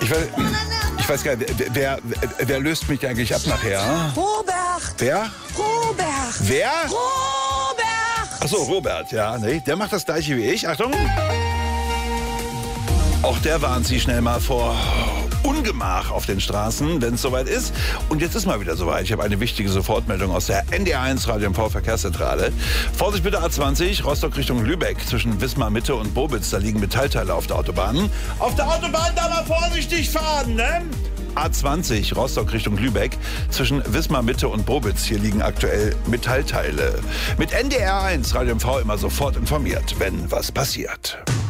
Ich weiß gar nicht, wer löst mich eigentlich ab nachher? Robert! Wer? Robert! Wer? Robert! Achso, Robert, ja. Nee, der macht das gleiche wie ich. Achtung! Auch der warnt Sie schnell mal vor Ungemach auf den Straßen, wenn es soweit ist. Und jetzt ist mal wieder soweit. Ich habe eine wichtige Sofortmeldung aus der NDR1 Radio MV Verkehrszentrale. Vorsicht bitte A20, Rostock Richtung Lübeck, zwischen Wismar Mitte und Bobitz. Da liegen Metallteile auf der Autobahn. Auf der Autobahn da mal vorsichtig fahren, ne? A20, Rostock Richtung Lübeck, zwischen Wismar Mitte und Bobitz. Hier liegen aktuell Metallteile. Mit NDR1 Radio MV immer sofort informiert, wenn was passiert.